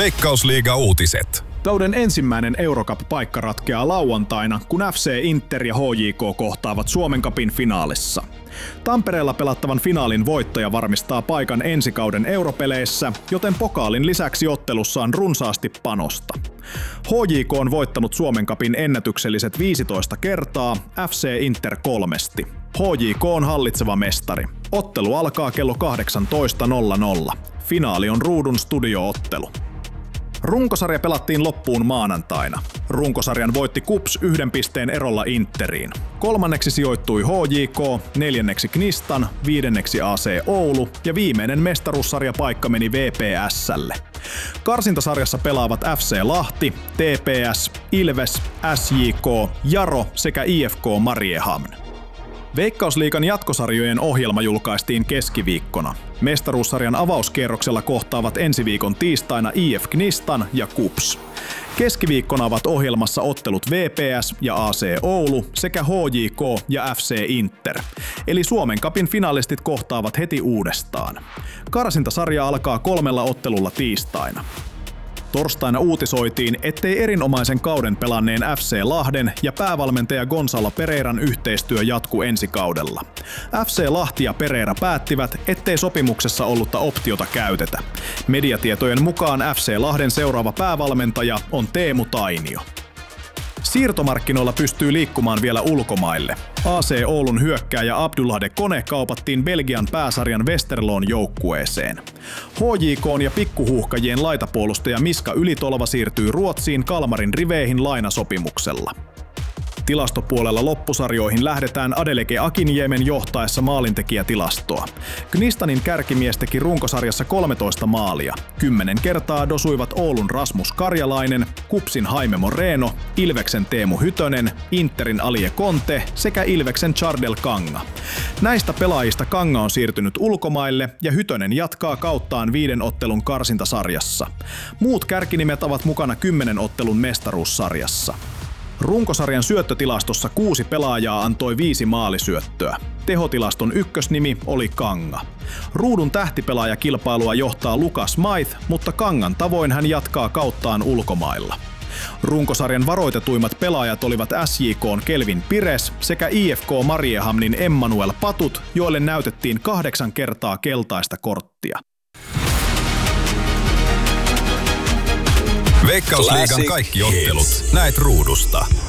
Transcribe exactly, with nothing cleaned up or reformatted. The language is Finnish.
Veikkausliiga-uutiset. Kauden ensimmäinen Eurocup-paikka ratkeaa lauantaina, kun F C Inter ja H J K kohtaavat Suomen Cupin finaalissa. Tampereella pelattavan finaalin voittaja varmistaa paikan ensi kauden europeleissä, joten pokaalin lisäksi ottelussa on runsaasti panosta. H J K on voittanut Suomen Cupin ennätykselliset viisitoista kertaa, F C Inter kolmesti. H J K on hallitseva mestari. Ottelu alkaa kello kahdeksantoista nolla nolla. Finaali on ruudun studio-ottelu. Runkosarja pelattiin loppuun maanantaina. Runkosarjan voitti KuPS yhden pisteen erolla Interiin. Kolmanneksi sijoittui H J K, neljänneksi Knistan, viidenneksi A C Oulu ja viimeinen mestaruussarjapaikka meni V P S:lle. Karsintasarjassa pelaavat F C Lahti, T P S, Ilves, S J K, Jaro sekä I F K Mariehamn. Veikkausliigan jatkosarjojen ohjelma julkaistiin keskiviikkona. Mestaruussarjan avauskierroksella kohtaavat ensi viikon tiistaina I F Knistan ja KuPS. Keskiviikkona ovat ohjelmassa ottelut V P S ja A C Oulu sekä H J K ja F C Inter. Eli Suomen Cupin finalistit kohtaavat heti uudestaan. Karsintasarja alkaa kolmella ottelulla tiistaina. Torstaina uutisoitiin, ettei erinomaisen kauden pelanneen F C Lahden ja päävalmentaja Gonzalo Pereiran yhteistyö jatku ensi kaudella. F C Lahti ja Pereira päättivät, ettei sopimuksessa ollutta optiota käytetä. Mediatietojen mukaan F C Lahden seuraava päävalmentaja on Teemu Tainio. Siirtomarkkinoilla pystyy liikkumaan vielä ulkomaille. A C Oulun hyökkääjä Abdullah Kone kaupattiin Belgian pääsarjan Westerloon joukkueeseen. H J K:n ja pikkuhuuhkajien laitapuolustaja Miska Ylitolva siirtyy Ruotsiin Kalmarin riveihin lainasopimuksella. Tilastopuolella loppusarjoihin lähdetään Adeleke Akinjemen johtaessa maalintekijätilastoa. Knistanin kärkimies teki runkosarjassa kolmetoista maalia. Kymmenen kertaa dosuivat Oulun Rasmus Karjalainen, KuPSin Jaime Moreno, Ilveksen Teemu Hytönen, Interin Alie Conte sekä Ilveksen Chardel Kanga. Näistä pelaajista Kanga on siirtynyt ulkomaille ja Hytönen jatkaa kauttaan viiden ottelun karsintasarjassa. Muut kärkinimet ovat mukana kymmenen ottelun mestaruussarjassa. Runkosarjan syöttötilastossa kuusi pelaajaa antoi viisi maalisyöttöä. Tehotilaston ykkösnimi oli Kanga. Ruudun tähtipelaajakilpailua johtaa Lucas Maith, mutta Kangan tavoin hän jatkaa kauttaan ulkomailla. Runkosarjan varoitetuimmat pelaajat olivat S J K:n Kelvin Pires sekä I F K Mariehamnin Emmanuel Patut, joille näytettiin kahdeksan kertaa keltaista korttia. Veikkausliigan kaikki ottelut näet ruudusta.